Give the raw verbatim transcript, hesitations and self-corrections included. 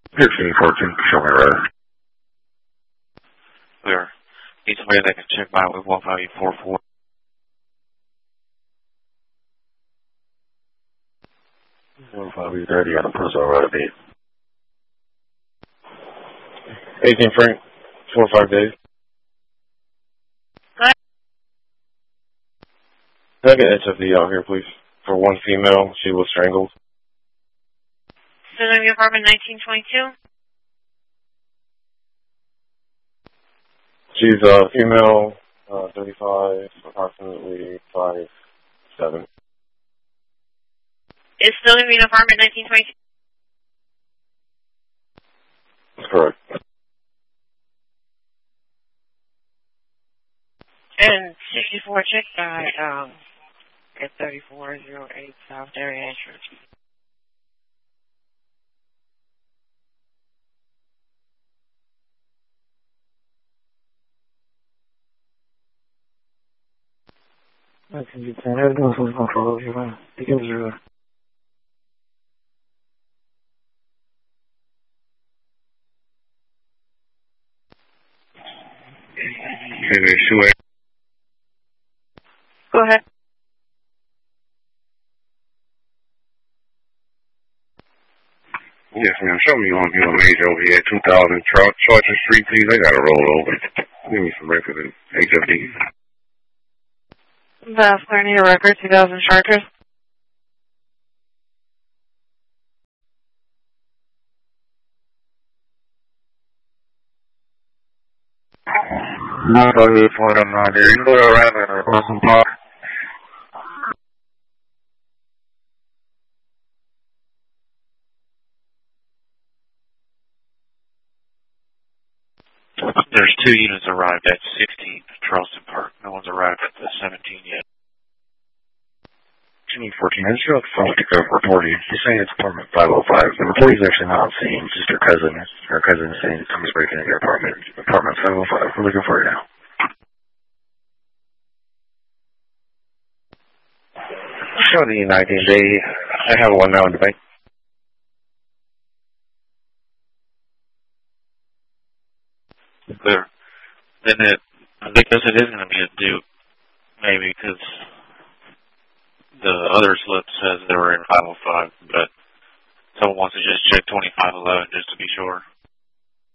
fifteen fourteen, show me right. Clear. Need somebody that can check by with one value four four. one value thirty on the personal road beat. eighteen Frank, four five Dave. What? Can I get H F D out here, please? For one female, she was strangled. Civilian Apartment nineteen twenty-two. She's a uh, female, uh, thirty-five, approximately five seven. Is Civilian Apartment nineteen twenty-two? That's correct. And sixty-four check by um at thirty-four oh eight South Darien Church. I can get that. I don't know control of you, man. Because you're. Go ahead. Yes, ma'am. Show me on your major over here, two thousand Charter Street, please. I got to roll over. Give me some records in H F D. Vascular need a record, two thousand Charters. Not only for them out there. You go around and across some park. There's two units arrived at sixteen Charleston Park. No one's arrived at the seventeen yet. fifteen fourteen, I just got the phone to go report you. She's saying it's apartment five oh five. The employee's actually not seen, just her cousin. Her cousin is saying someone's breaking into your apartment. Apartment five oh five. We're looking for you now. Show the nineteen day. I have one now in the bank. Clear. Then it, I guess it is going to be a Duke, maybe, because the other slip says they were in five oh five, but someone wants to just check twenty-five eleven just to be sure.